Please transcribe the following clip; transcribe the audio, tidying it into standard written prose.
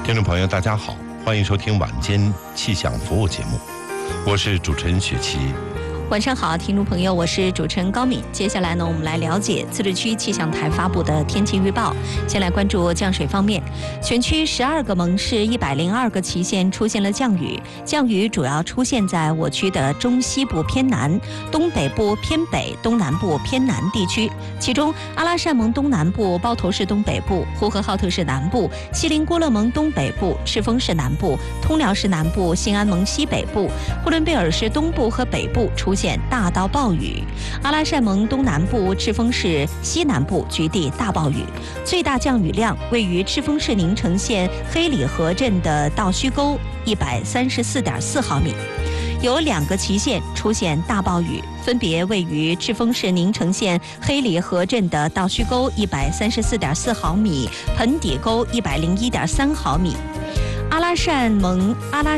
听众朋友大家好，欢迎收听晚间气象服务节目，我是主持人雪琪。 晚上好，听众朋友，我是主持人高敏。接下来呢，我们来了解自治区气象台发布的天气预报。先来关注降水方面，全区12个盟市102个旗县出现了降雨，降雨主要出现在我区的中西部偏南、东北部偏北、东南部偏南地区。其中，阿拉善盟东南部、包头市东北部、呼和浩特市南部、锡林郭勒盟东北部、赤峰市南部、通辽市南部、兴安盟西北部、呼伦贝尔市东部和北部出现大到暴雨，阿拉善盟东南部、赤峰市西南部局地大暴雨，最大降雨量位于赤峰市宁城县黑里河镇的倒须沟134.4毫米。有2个旗县出现大暴雨，分别位于赤峰市宁城县黑里河镇的倒须沟134.4毫米、盆底沟101.3毫米。阿拉